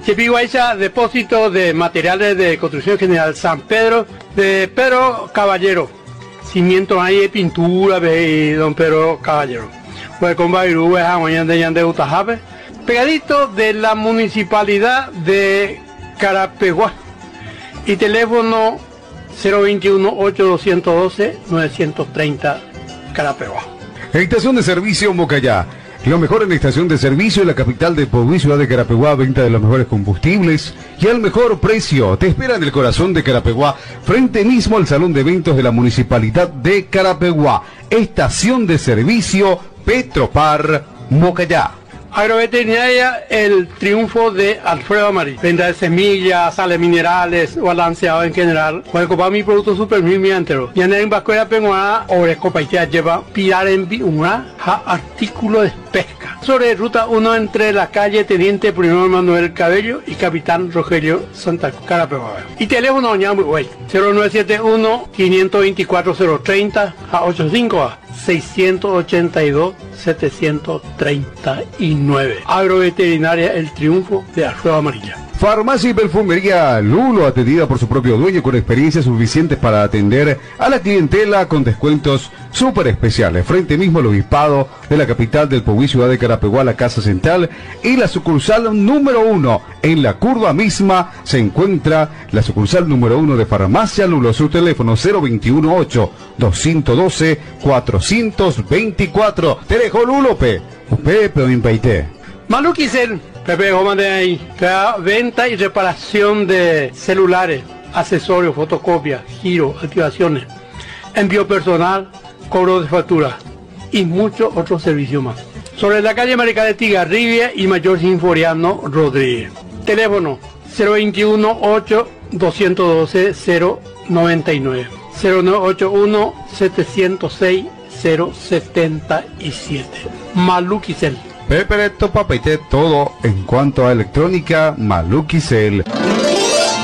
Chepiguaycha, depósito de materiales de construcción general San Pedro, de Pedro Caballero. Cimiento ahí, pintura de don Pedro Caballero. Pues con Bairú, de Utajabe. Pegadito de la municipalidad de Carapeguá. Y teléfono 021-8212-930 Carapeguá. Estación de servicio Mocayá. Lo mejor en la estación de servicio en la capital de Puebla, ciudad de Carapeguá, venta de los mejores combustibles y al mejor precio. Te espera en el corazón de Carapeguá, frente mismo al salón de eventos de la municipalidad de Carapeguá. Estación de servicio Petropar Mocayá. Agroveterinaria El Triunfo de Alfredo Amarillo. Venta de semillas, sales minerales, balanceado en general. Puede comprar mi producto super mil entero. Y en Vascuera Penguana, Oreco Paitea lleva pilar en una artículo de pesca. Sobre ruta 1 entre la calle Teniente Primero Manuel Cabello y Capitán Rogelio Santa Carapeguá. Y teléfono ñambu, 0971-524-030 a 85-682-739. Agroveterinaria El Triunfo de Alfredo Amarilla. Farmacia y perfumería Lulo, atendida por su propio dueño con experiencia suficiente para atender a la clientela con descuentos súper especiales. Frente mismo al obispado de la capital del Puebla, ciudad de Carapeguá, la Casa Central y la sucursal número 1. En la curva misma se encuentra la sucursal número 1 de Farmacia Lulo. Su teléfono 021-8-212-424. Te dejo Lulo, Pepe o Impaité. Maluquicel, Pepe Goma de ahí, venta y reparación de celulares, accesorios, fotocopias, giro, activaciones, envío personal, cobro de factura y muchos otros servicios más. Sobre la calle Marica de Tigarribia y Mayor Sinforiano Rodríguez. Teléfono 021-8-212-099, 0981-706-077. Maluquicel. Pepe Papeite, todo en cuanto a electrónica Maluquicel.